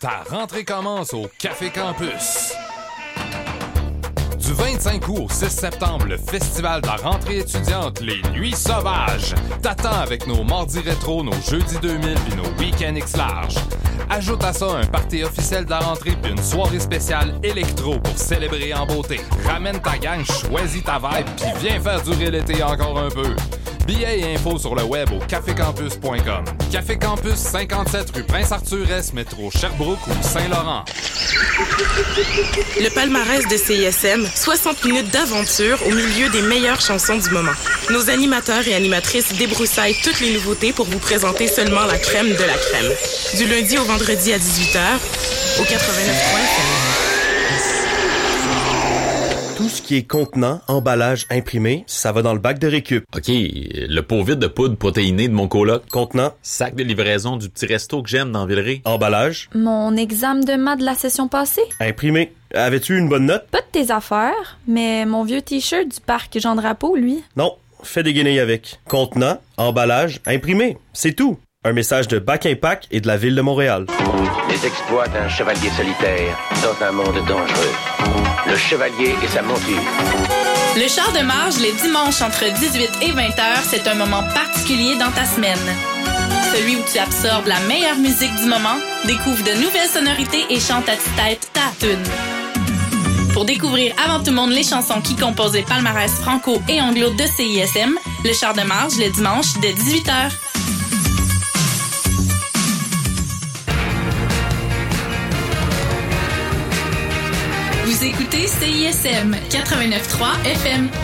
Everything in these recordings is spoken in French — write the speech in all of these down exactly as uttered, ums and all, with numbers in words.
Ta rentrée commence au Café Campus. Du vingt-cinq août au six septembre, le festival de la rentrée étudiante, les Nuits Sauvages, t'attend avec nos mardis rétro, nos jeudis deux mille puis nos week-ends X-Large. Ajoute à ça un party officiel de la rentrée puis une soirée spéciale électro pour célébrer en beauté. Ramène ta gang, choisis ta vibe puis viens faire durer l'été encore un peu. Billets et infos sur le web au café campus point com. Café Campus, cinquante-sept rue Prince-Arthur-Est, métro Sherbrooke ou Saint-Laurent. Le palmarès de C I S M, soixante minutes d'aventure au milieu des meilleures chansons du moment. Nos animateurs et animatrices débroussaillent toutes les nouveautés pour vous présenter seulement la crème de la crème. Du lundi au vendredi à dix-huit heures, au quatre-vingt-neuf point F M. Tout ce qui est contenant, emballage, imprimé, ça va dans le bac de récup. OK, le pot vide de poudre protéinée de mon coloc. Contenant, Sac de livraison du petit resto que j'aime dans Villeray. emballage, Mon examen de maths de la session passée? imprimé. Avais-tu une bonne note? Pas de tes affaires, mais mon vieux T-shirt du parc Jean Drapeau, lui. Non, fais des guenilles avec. Contenant, emballage, imprimé. C'est tout. Un message de Bac Impact et de la Ville de Montréal. Les exploits d'un chevalier solitaire dans un monde dangereux. Le chevalier et sa monture. Le char de marge, les dimanches entre dix-huit et vingt heures, c'est un moment particulier dans ta semaine. Celui où tu absorbes la meilleure musique du moment, découvre de nouvelles sonorités et chante à tue-tête ta tune. Pour découvrir avant tout le monde les chansons qui composent les palmarès franco et anglo de C I S M, le char de marge, le dimanche dès dix-huit heures. Vous écoutez C I S M quatre-vingt-neuf point trois F M.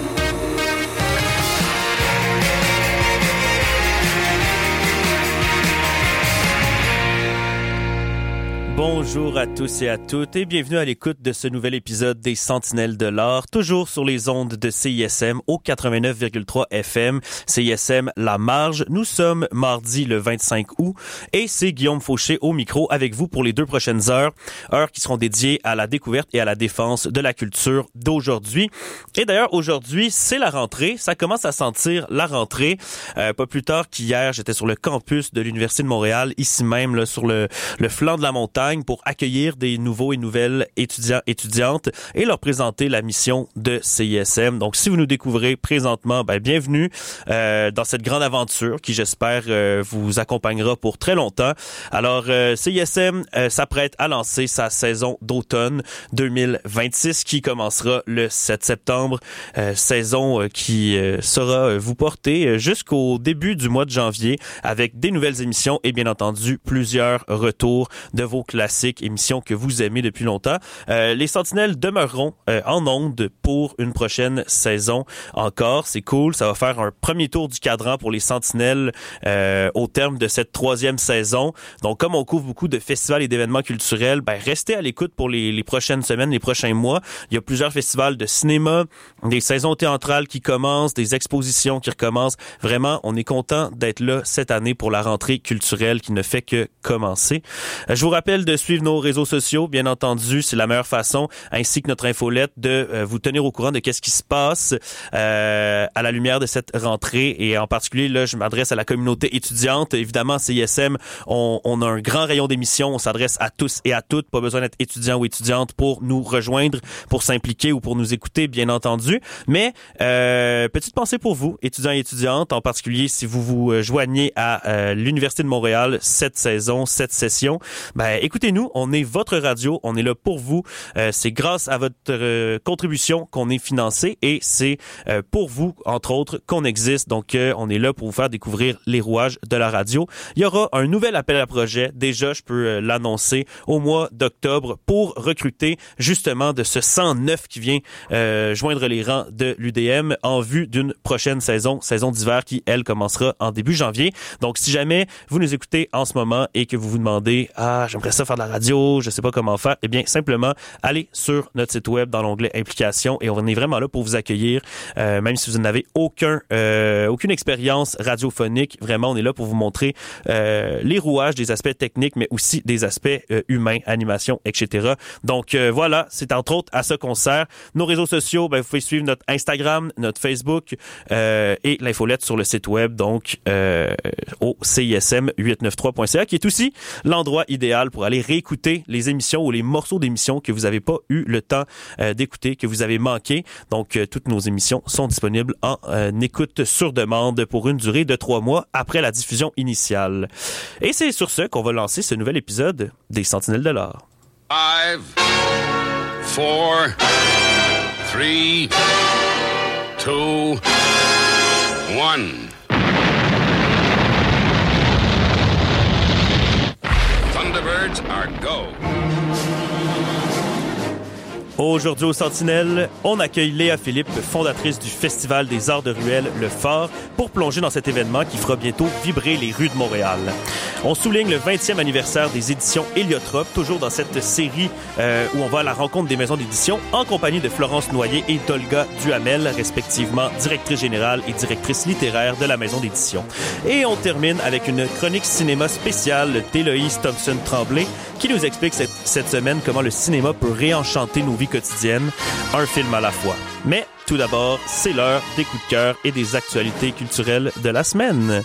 Bonjour à tous et à toutes et bienvenue à l'écoute de ce nouvel épisode des Sentinelles de l'Art, toujours sur les ondes de C I S M au quatre-vingt-neuf virgule trois F M. C I S M La Marge. Nous sommes mardi le vingt-cinq août et c'est Guillaume Fauché au micro avec vous pour les deux prochaines heures, heures qui seront dédiées à la découverte et à la défense de la culture d'aujourd'hui. Et d'ailleurs, aujourd'hui, c'est la rentrée. Ça commence à sentir la rentrée. Euh, pas plus tard qu'hier, j'étais sur le campus de l'Université de Montréal, ici même, là, sur le, le flanc de la montagne, pour accueillir des nouveaux et nouvelles étudiants étudiantes et leur présenter la mission de C I S M. Donc, si vous nous découvrez présentement, ben bienvenue euh, dans cette grande aventure qui, j'espère, euh, vous accompagnera pour très longtemps. Alors, euh, C I S M euh, s'apprête à lancer sa saison d'automne deux mille vingt-six qui commencera le sept septembre. Euh, saison euh, qui euh, saura euh, vous porter euh, jusqu'au début du mois de janvier avec des nouvelles émissions et bien entendu plusieurs retours de vos classiques, émissions que vous aimez depuis longtemps. Euh, les Sentinelles demeureront euh, en ondes pour une prochaine saison encore. C'est cool. Ça va faire un premier tour du cadran pour les Sentinelles euh, au terme de cette troisième saison. Donc, comme on couvre beaucoup de festivals et d'événements culturels, ben restez à l'écoute pour les, les prochaines semaines, les prochains mois. Il y a plusieurs festivals de cinéma, des saisons théâtrales qui commencent, des expositions qui recommencent. Vraiment, on est content d'être là cette année pour la rentrée culturelle qui ne fait que commencer. Euh, je vous rappelle de suivre nos réseaux sociaux, bien entendu, c'est la meilleure façon, ainsi que notre infolette, de euh, vous tenir au courant de qu'est-ce qui se passe euh, à la lumière de cette rentrée. Et en particulier, là, je m'adresse à la communauté étudiante. Évidemment, C I S M, on, on a un grand rayon d'émissions. On s'adresse à tous et à toutes. Pas besoin d'être étudiant ou étudiante pour nous rejoindre, pour s'impliquer ou pour nous écouter, bien entendu. Mais euh, petite pensée pour vous, étudiants et étudiantes, en particulier si vous vous joignez à euh, l'Université de Montréal cette saison, cette session. Ben, écoutez-nous, on est votre radio, on est là pour vous. Euh, c'est grâce à votre euh, contribution qu'on est financé et c'est euh, pour vous, entre autres, qu'on existe. Donc, euh, on est là pour vous faire découvrir les rouages de la radio. Il y aura un nouvel appel à projet. Déjà, je peux euh, l'annoncer au mois d'octobre pour recruter justement de ce cent neuf qui vient euh, joindre les rangs de l'U D M en vue d'une prochaine saison, saison d'hiver qui, elle, commencera en début janvier. Donc, si jamais vous nous écoutez en ce moment et que vous vous demandez « Ah, j'aimerais ça faire de la radio, je sais pas comment faire », eh bien, simplement, allez sur notre site web dans l'onglet Implications et on est vraiment là pour vous accueillir, euh, même si vous n'avez aucun, euh, aucune expérience radiophonique. Vraiment, on est là pour vous montrer euh, les rouages, des aspects techniques, mais aussi des aspects euh, humains, animation, et cetera. Donc, euh, voilà, c'est entre autres à ça qu'on sert. Nos réseaux sociaux, ben, vous pouvez suivre notre Instagram, notre Facebook euh, et l'infolette sur le site web, donc euh, au C I S M huit cent quatre-vingt-treize point C A, qui est aussi l'endroit idéal pour aller aller réécouter les émissions ou les morceaux d'émissions que vous n'avez pas eu le temps euh, d'écouter, que vous avez manqué. Donc, euh, toutes nos émissions sont disponibles en euh, écoute sur demande pour une durée de trois mois après la diffusion initiale. Et c'est sur ce qu'on va lancer ce nouvel épisode des Sentinelles de l'Or. Five, four, three, two, one. Thunderbirds are go. Aujourd'hui au Sentinelle, on accueille Léa Philippe, fondatrice du Festival des Arts de Ruelle Le Fort, pour plonger dans cet événement qui fera bientôt vibrer les rues de Montréal. On souligne le vingtième anniversaire des éditions Héliotrope, toujours dans cette série euh, où on va à la rencontre des maisons d'édition en compagnie de Florence Noyer et d'Olga Duhamel, respectivement directrice générale et directrice littéraire de la maison d'édition. Et on termine avec une chronique cinéma spéciale d'Héloïse Thompson-Tremblay qui nous explique cette, cette semaine comment le cinéma peut réenchanter nos vies quotidiennes, un film à la fois. Mais tout d'abord, c'est l'heure des coups de cœur et des actualités culturelles de la semaine.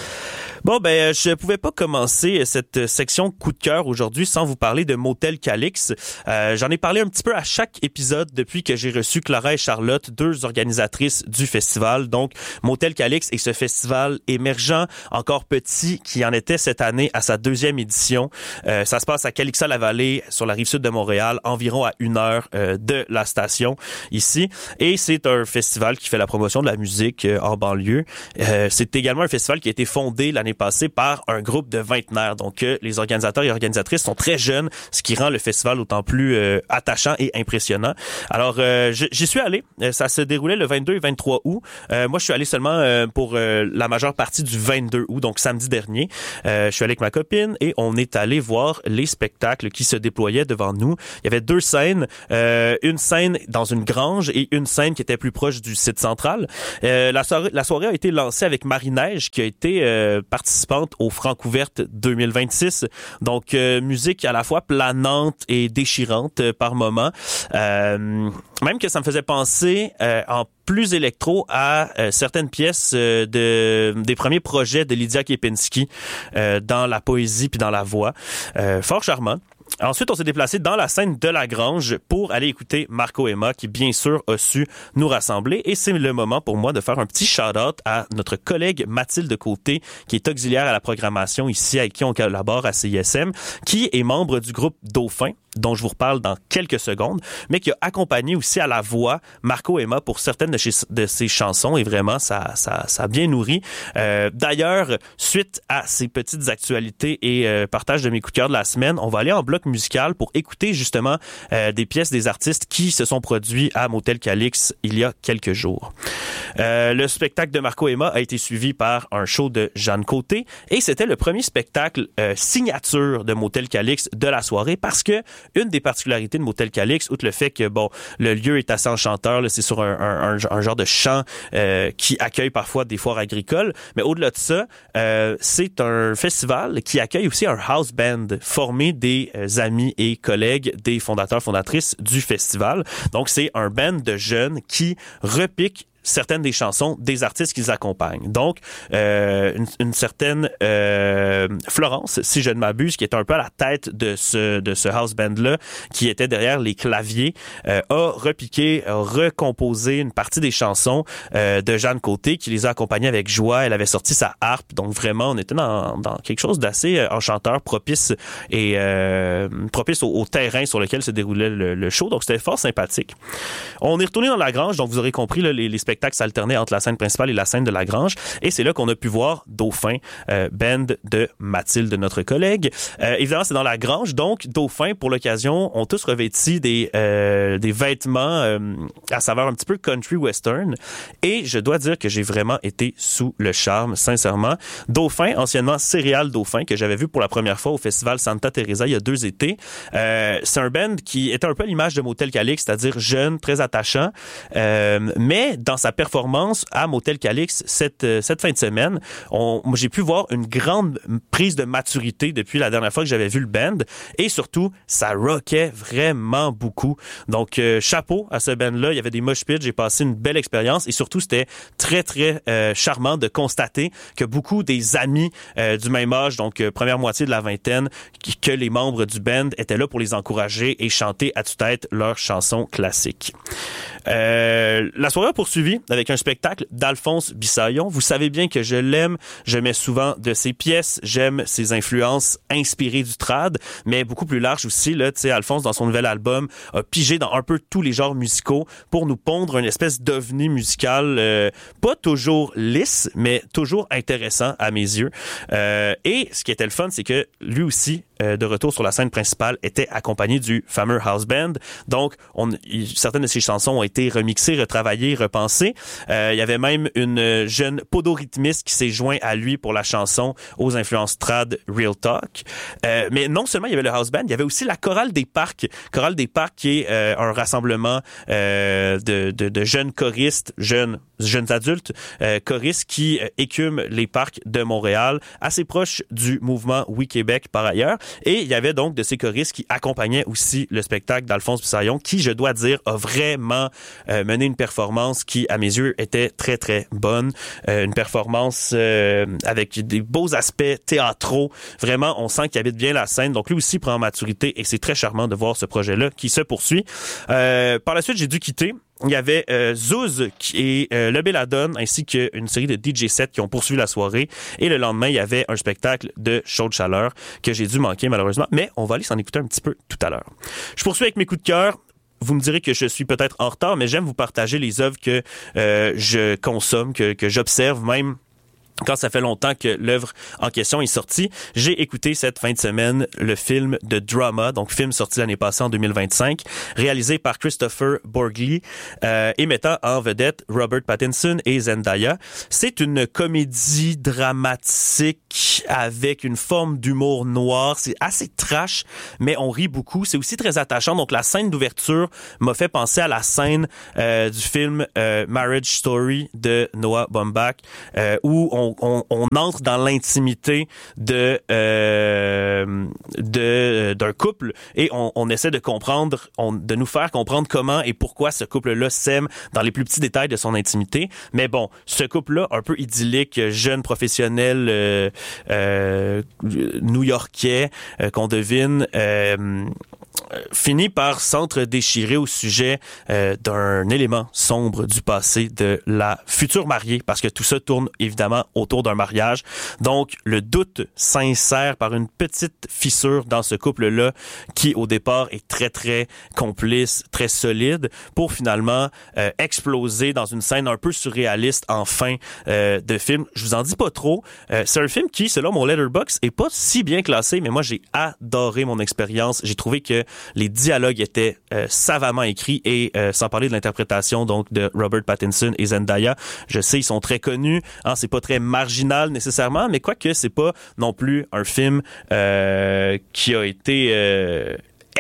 Bon, ben, je pouvais pas commencer cette section coup de cœur aujourd'hui sans vous parler de Motel Calix. Euh, j'en ai parlé un petit peu à chaque épisode depuis que j'ai reçu Clara et Charlotte, deux organisatrices du festival. Donc, Motel Calix est ce festival émergent, encore petit, qui en était cette année à sa deuxième édition. Euh, ça se passe à Calixa-la-Vallée, sur la rive sud de Montréal, environ à une heure euh, de la station ici. Et c'est un festival qui fait la promotion de la musique euh, en banlieue. Euh, c'est également un festival qui a été fondé l'année passé par un groupe de vingtenaires. Donc, euh, les organisateurs et organisatrices sont très jeunes, ce qui rend le festival d'autant plus euh, attachant et impressionnant. Alors, euh, j'y suis allé. Ça se déroulait le vingt-deux et vingt-trois août. Euh, moi, je suis allé seulement euh, pour euh, la majeure partie du vingt-deux août, donc samedi dernier. Euh, je suis allé avec ma copine et on est allé voir les spectacles qui se déployaient devant nous. Il y avait deux scènes, euh, une scène dans une grange et une scène qui était plus proche du site central. Euh, la, soirée, la soirée a été lancée avec Marie-Neige, qui a été euh, participante au Francouverte deux mille vingt-six. Donc, euh, musique à la fois planante et déchirante euh, par moment. Euh, même que ça me faisait penser euh, en plus électro à euh, certaines pièces euh, de des premiers projets de Lydia Kepinski euh, dans la poésie puis dans la voix. Euh, fort charmant. Ensuite, on s'est déplacé dans la scène de la Grange pour aller écouter Marco Emma, qui bien sûr a su nous rassembler. Et c'est le moment pour moi de faire un petit shout-out à notre collègue Mathilde Côté, qui est auxiliaire à la programmation ici, avec qui on collabore à C I S M, qui est membre du groupe Dauphin, dont je vous reparle dans quelques secondes, mais qui a accompagné aussi à la voix Marco Emma pour certaines de, chez, de ses chansons, et vraiment, ça, ça, ça a bien nourri. Euh, d'ailleurs, suite à ces petites actualités et euh, partage de mes coups de cœur de la semaine, on va aller en bloc musical pour écouter justement euh, des pièces des artistes qui se sont produits à Motel Calix il y a quelques jours. Euh, le spectacle de Marco Emma a été suivi par un show de Jeanne Côté, et c'était le premier spectacle euh, signature de Motel Calix de la soirée, parce que une des particularités de Motel Calix, outre le fait que bon, le lieu est assez enchanteur, là, c'est sur un, un, un, un genre de champ euh, qui accueille parfois des foires agricoles, mais au-delà de ça, euh, c'est un festival qui accueille aussi un house band formé des euh, amis et collègues des fondateurs, fondatrices du festival. Donc, c'est un band de jeunes qui repiquent certaines des chansons des artistes qui les accompagnent. Donc, euh, une, une certaine euh, Florence, si je ne m'abuse, qui est un peu à la tête de ce de ce house band-là, qui était derrière les claviers, euh, a repiqué, a recomposé une partie des chansons euh, de Jeanne Côté, qui les a accompagnés avec joie. Elle avait sorti sa harpe, donc vraiment, on était dans, dans quelque chose d'assez euh, enchanteur, propice et euh, propice au, au terrain sur lequel se déroulait le, le show. Donc, c'était fort sympathique. On est retourné dans la Grange, donc vous aurez compris, là, les, les spectacle s'alternait entre la scène principale et la scène de la Grange. Et c'est là qu'on a pu voir Dauphin, euh, band de Mathilde, notre collègue. Euh, évidemment, c'est dans la Grange. Donc, Dauphin, pour l'occasion, ont tous revêti des, euh, des vêtements euh, à saveur un petit peu country western. Et je dois dire que j'ai vraiment été sous le charme, sincèrement. Dauphin, anciennement Céréales Dauphin, que j'avais vu pour la première fois au festival Santa Teresa il y a deux étés. Euh, c'est un band qui était un peu à l'image de Motel Calix, c'est-à-dire jeune, très attachant. Euh, mais dans sa performance à Motel Calix cette, euh, cette fin de semaine. On, j'ai pu voir une grande prise de maturité depuis la dernière fois que j'avais vu le band et surtout, ça rockait vraiment beaucoup. Donc, euh, chapeau à ce band-là. Il y avait des mosh pits. J'ai passé une belle expérience et surtout, c'était très, très euh, charmant de constater que beaucoup des amis euh, du même âge, donc euh, première moitié de la vingtaine, que les membres du band étaient là pour les encourager et chanter à tue-tête leurs chansons classiques. Euh, la soirée a poursuivi avec un spectacle d'Alphonse Bissaillon. Vous savez bien que je l'aime, je mets souvent de ses pièces, j'aime ses influences inspirées du trad, mais beaucoup plus large aussi, là, tu sais, Alphonse, dans son nouvel album, a pigé dans un peu tous les genres musicaux pour nous pondre une espèce d'ovni musical, euh, pas toujours lisse, mais toujours intéressant à mes yeux. Euh, et ce qui était le fun, c'est que lui aussi, euh, de retour sur la scène principale, était accompagné du fameux house band. Donc, on, il, certaines de ses chansons ont été remixées, retravaillées, repensées. Euh, il y avait même une jeune podorythmiste qui s'est joint à lui pour la chanson aux influences trad Real Talk. Euh, mais non seulement il y avait le house band, il y avait aussi la Chorale des Parcs. Chorale des Parcs qui est euh, un rassemblement euh, de, de, de jeunes choristes, jeunes jeunes adultes, euh, choristes qui euh, écument les parcs de Montréal, assez proches du mouvement Oui Québec par ailleurs. Et il y avait donc de ces choristes qui accompagnaient aussi le spectacle d'Alphonse Bissaillon, qui, je dois dire, a vraiment euh, mené une performance qui, à mes yeux, était très, très bonne. Euh, une performance euh, avec des beaux aspects théâtraux. Vraiment, on sent qu'il habite bien la scène. Donc, lui aussi prend en maturité et c'est très charmant de voir ce projet-là qui se poursuit. Euh, par la suite, j'ai dû quitter. Il y avait euh, Zouz et euh, Le Belladone ainsi qu'une série de D J sets qui ont poursuivi la soirée. Et le lendemain, il y avait un spectacle de chaude chaleur que j'ai dû manquer malheureusement. Mais on va aller s'en écouter un petit peu tout à l'heure. Je poursuis avec mes coups de cœur. Vous me direz que je suis peut-être en retard, mais j'aime vous partager les œuvres que euh, je consomme, que, que j'observe même. Quand ça fait longtemps que l'œuvre en question est sortie, j'ai écouté cette fin de semaine le film de Drama, donc film sorti l'année passée en deux mille vingt-cinq, réalisé par Christopher Borgli euh, et mettant en vedette Robert Pattinson et Zendaya. C'est une comédie dramatique avec une forme d'humour noir. C'est assez trash, mais on rit beaucoup. C'est aussi très attachant. Donc la scène d'ouverture m'a fait penser à la scène euh, du film euh, Marriage Story de Noah Baumbach, euh, où on On, on entre dans l'intimité de euh, de d'un couple et on, on essaie de comprendre, on, de nous faire comprendre comment et pourquoi ce couple-là s'aime dans les plus petits détails de son intimité. Mais bon, ce couple-là, un peu idyllique, jeune professionnel euh, euh, new-yorkais euh, qu'on devine. Euh, finit par s'entre-déchirer au sujet euh, d'un élément sombre du passé de la future mariée, parce que tout ça tourne évidemment autour d'un mariage. Donc, le doute s'insère par une petite fissure dans ce couple-là qui, au départ, est très, très complice, très solide, pour finalement euh, exploser dans une scène un peu surréaliste en fin euh, de film. Je vous en dis pas trop. Euh, c'est un film qui, selon mon Letterboxd, est pas si bien classé, mais moi, j'ai adoré mon expérience. J'ai trouvé que les dialogues étaient euh, savamment écrits et euh, sans parler de l'interprétation donc de Robert Pattinson et Zendaya. Je sais, ils sont très connus. Hein, c'est pas très marginal nécessairement, mais quoique c'est pas non plus un film euh, qui a été euh,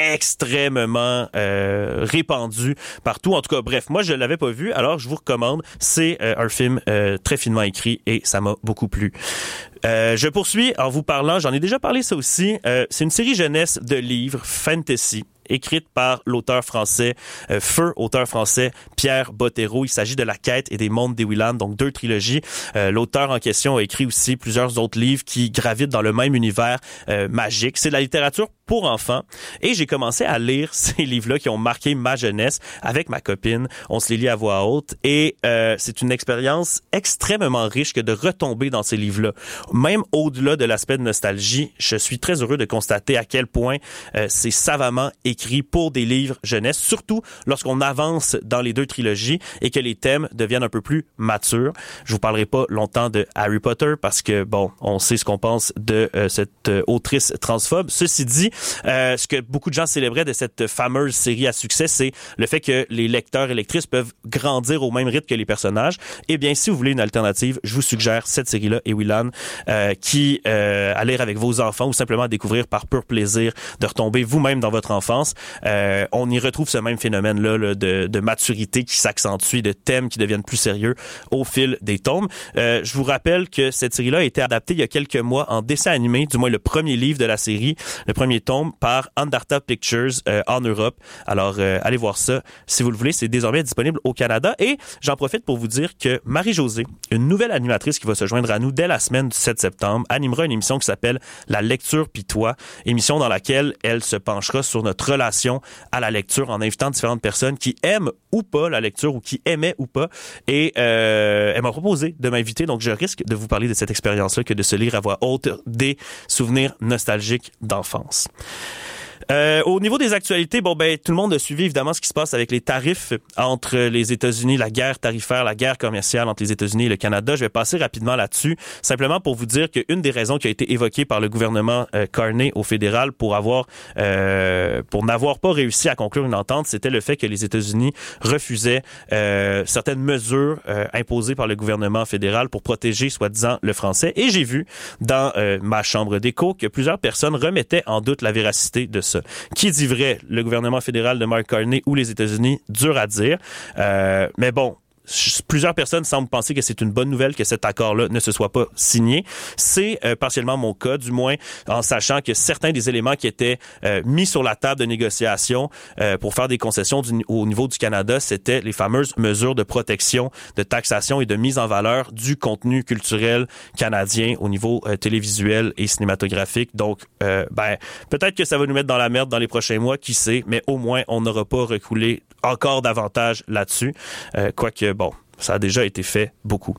extrêmement euh, répandu partout. En tout cas, bref, moi je l'avais pas vu, alors je vous recommande. C'est euh, un film euh, très finement écrit et ça m'a beaucoup plu. Euh, je poursuis en vous parlant, j'en ai déjà parlé ça aussi, euh, c'est une série jeunesse de livres fantasy écrite par l'auteur français, euh, feu auteur français Pierre Bottero. Il s'agit de La Quête et des Mondes d'Ewilan, donc deux trilogies. Euh, l'auteur en question a écrit aussi plusieurs autres livres qui gravitent dans le même univers euh, magique. C'est de la littérature pour enfants et j'ai commencé à lire ces livres-là qui ont marqué ma jeunesse avec ma copine. On se les lit à voix haute et euh, c'est une expérience extrêmement riche que de retomber dans ces livres-là. Même au-delà de l'aspect de nostalgie, je suis très heureux de constater à quel point euh, c'est savamment écrit pour des livres jeunesse, surtout lorsqu'on avance dans les deux trilogies et que les thèmes deviennent un peu plus matures. Je vous parlerai pas longtemps de Harry Potter parce que, bon, on sait ce qu'on pense de euh, cette euh, autrice transphobe. Ceci dit, euh, ce que beaucoup de gens célébraient de cette fameuse série à succès, c'est le fait que les lecteurs et lectrices peuvent grandir au même rythme que les personnages. Eh bien, si vous voulez une alternative, je vous suggère cette série-là, Ewilan, euh, qui, euh, à lire avec vos enfants ou simplement à découvrir par pur plaisir de retomber vous-même dans votre enfance. d'enfance. Euh, on y retrouve ce même phénomène-là là, de, de maturité qui s'accentue, de thèmes qui deviennent plus sérieux au fil des tomes. Euh, je vous rappelle que cette série-là a été adaptée il y a quelques mois en dessin animé, du moins le premier livre de la série, le premier tome, par Andarta Pictures euh, en Europe. Alors, euh, allez voir ça si vous le voulez. C'est désormais disponible au Canada. Et j'en profite pour vous dire que Marie-Josée, une nouvelle animatrice qui va se joindre à nous dès la semaine du sept septembre, animera une émission qui s'appelle La lecture pis toi, émission dans laquelle elle se penchera sur notre relation à la lecture en invitant différentes personnes qui aiment ou pas la lecture ou qui aimaient ou pas. Et euh, elle m'a proposé de m'inviter, donc je risque de vous parler de cette expérience-là que de se lire à voix haute des souvenirs nostalgiques d'enfance. Euh, au niveau des actualités, bon ben tout le monde a suivi évidemment ce qui se passe avec les tarifs entre les États-Unis, la guerre tarifaire, la guerre commerciale entre les États-Unis et le Canada. Je vais passer rapidement là-dessus, simplement pour vous dire qu'une des raisons qui a été évoquée par le gouvernement euh, Carney au fédéral pour avoir euh, pour n'avoir pas réussi à conclure une entente, c'était le fait que les États-Unis refusaient euh, certaines mesures euh, imposées par le gouvernement fédéral pour protéger soi-disant le français. Et j'ai vu dans euh, ma chambre d'écho que plusieurs personnes remettaient en doute la véracité de ça. Qui dit vrai, le gouvernement fédéral de Mark Carney ou les États-Unis? Dur à dire. Euh, mais bon, plusieurs personnes semblent penser que c'est une bonne nouvelle que cet accord-là ne se soit pas signé. C'est euh, partiellement mon cas, du moins en sachant que certains des éléments qui étaient euh, mis sur la table de négociation euh, pour faire des concessions du, au niveau du Canada, c'était les fameuses mesures de protection, de taxation et de mise en valeur du contenu culturel canadien au niveau euh, télévisuel et cinématographique. Donc, euh, ben, peut-être que ça va nous mettre dans la merde dans les prochains mois, qui sait, mais au moins, on n'aura pas reculé encore davantage là-dessus. Euh, quoique, bon, ça a déjà été fait beaucoup.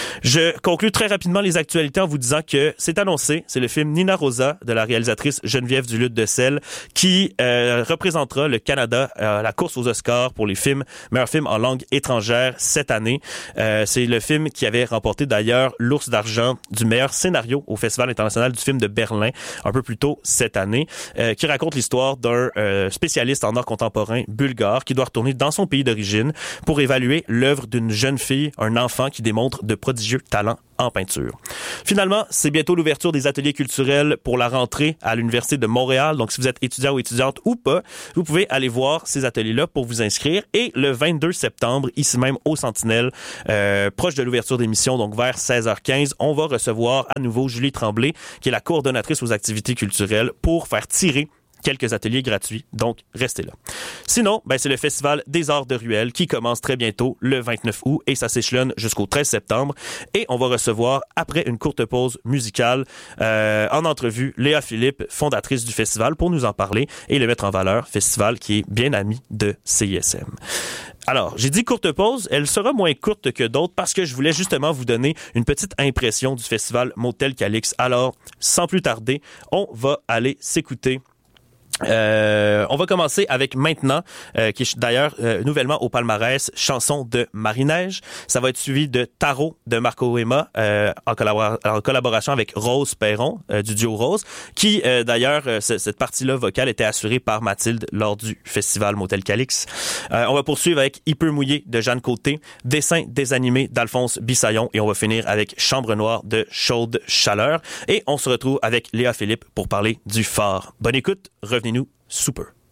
Je conclue très rapidement les actualités en vous disant que c'est annoncé, c'est le film Nina Rosa de la réalisatrice Geneviève Duluth-Decelles qui euh, représentera le Canada à la course aux Oscars pour les films meilleurs films en langue étrangère cette année. Euh, c'est le film qui avait remporté d'ailleurs l'Ours d'argent du meilleur scénario au Festival international du film de Berlin un peu plus tôt cette année, euh, qui raconte l'histoire d'un euh, spécialiste en art contemporain bulgare qui doit retourner dans son pays d'origine pour évaluer l'œuvre d'une jeune fille, un enfant qui démontre de prodigieux talents en peinture. Finalement, c'est bientôt l'ouverture des ateliers culturels pour la rentrée à l'Université de Montréal. Donc, si vous êtes étudiant ou étudiante ou pas, vous pouvez aller voir ces ateliers-là pour vous inscrire. Et le vingt-deux septembre, ici même au Sentinelle, euh, proche de l'ouverture d'émission, donc vers seize heures quinze, on va recevoir à nouveau Julie Tremblay, qui est la coordonnatrice aux activités culturelles, pour faire tirer quelques ateliers gratuits, donc restez là. Sinon, ben c'est le Festival des Arts de Ruelle qui commence très bientôt le vingt-neuf août et ça s'échelonne jusqu'au treize septembre. Et on va recevoir, après une courte pause musicale, euh, en entrevue, Léa Philippe, fondatrice du festival, pour nous en parler et le mettre en valeur, festival qui est bien ami de C I S M. Alors, j'ai dit courte pause, elle sera moins courte que d'autres parce que je voulais justement vous donner une petite impression du festival Motel Calix. Alors, sans plus tarder, on va aller s'écouter. Euh, on va commencer avec Maintenant, euh, qui est d'ailleurs euh, nouvellement au palmarès, chanson de Marie-Neige. Ça va être suivi de Tarot de Marco Emma, euh, en, collabora- en collaboration avec Rose Perron, euh, du duo Rose, qui euh, d'ailleurs, euh, c- cette partie-là vocale était assurée par Mathilde lors du festival Motel Calix. Euh, on va poursuivre avec Il peut mouiller de Jeanne Côté, Dessin désanimé d'Alphonse Bissaillon, et on va finir avec Chambre noire de Chaude Chaleur. Et on se retrouve avec Léa Philippe pour parler du phare. Bonne écoute, revenez nous super.